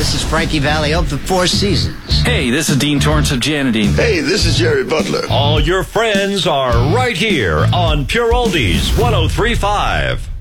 this is Frankie Valli of the Four Seasons. Hey, this is Dean Torrance of Janadine. Hey, this is Jerry Butler. All your friends are right here on Pure Oldies 103.5.